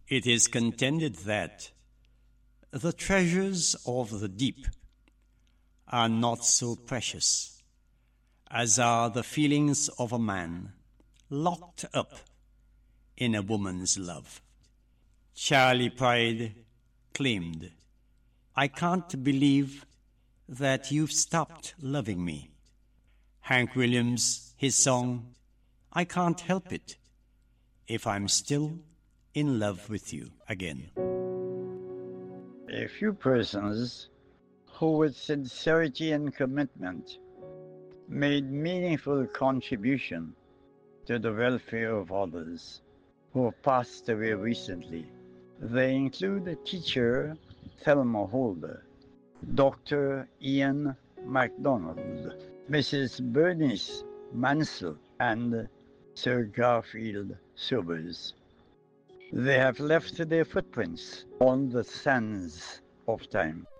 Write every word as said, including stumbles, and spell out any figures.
It is contended that the treasures of the deep are not so precious as are the feelings of a man locked up in a woman's love. Charley Pride claimed, "I can't believe that you've stopped loving me." Hank Williams, his song, "I Can't Help It If I'm Still in Love with You Again." A few persons who with sincerity and commitment made meaningful contribution to the welfare of others who have passed away recently. They include teacher Thelma Holder, Doctor Ian MacDonald, Missus Bernice Mansell, and Sir Garfield Sobers. They have left their footprints on the sands of time.